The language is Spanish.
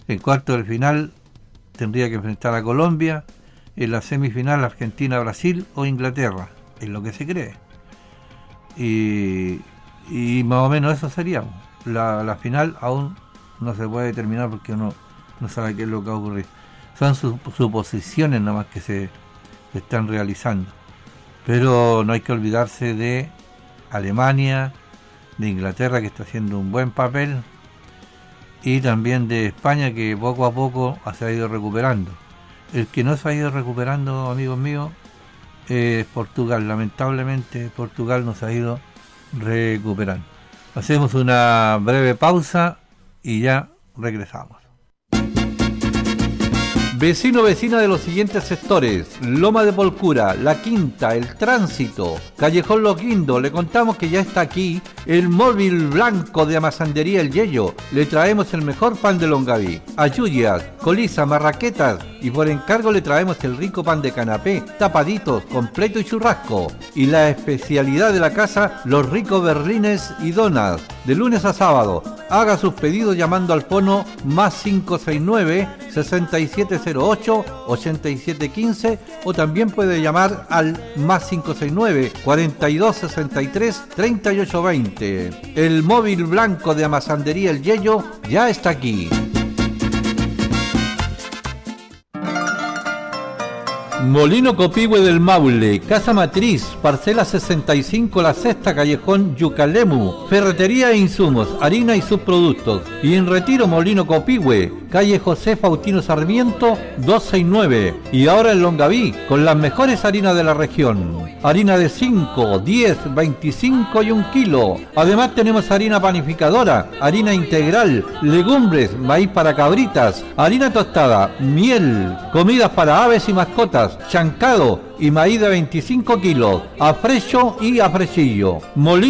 En cuarto de final tendría que enfrentar a Colombia, en la semifinal Argentina-Brasil o Inglaterra, es lo que se cree. Y más o menos eso sería. La final aún no se puede determinar porque uno no sabe qué es lo que va a ocurrir. Son suposiciones nomás que se están realizando. Pero no hay que olvidarse de Alemania, de Inglaterra, que está haciendo un buen papel, y también de España, que poco a poco se ha ido recuperando. El que no se ha ido recuperando, amigos míos, es Portugal. Lamentablemente Portugal no se ha ido recuperando. Hacemos una breve pausa y ya regresamos. Vecino, vecina de los siguientes sectores: Loma de Polcura, La Quinta, El Tránsito, Callejón Los Guindos. Le contamos que ya está aquí el móvil blanco de Amasandería El Yello. Le traemos el mejor pan de Longaví, ayuyas, colisa, marraquetas, y por encargo le traemos el rico pan de canapé, tapaditos, completo y churrasco. Y la especialidad de la casa, los ricos berlines y donas, de lunes a sábado. Haga sus pedidos llamando al fono +569 6708 8715, o también puede llamar al +569 4263 3820. El móvil blanco de Amasandería El Yello ya está aquí. Molino Copihue del Maule, Casa Matriz, parcela 65, La Sexta, Callejón Yucalemu, ferretería e insumos, harina y subproductos. Y en Retiro, Molino Copihue, calle José Faustino Sarmiento 269. Y ahora en Longaví, con las mejores harinas de la región. Harina de 5, 10, 25 y 1 kilo. Además tenemos harina panificadora, harina integral, legumbres, maíz para cabritas, harina tostada, miel, comidas para aves y mascotas, chancado y maíz de 25 kilos, a frecho y a frechillo. Molino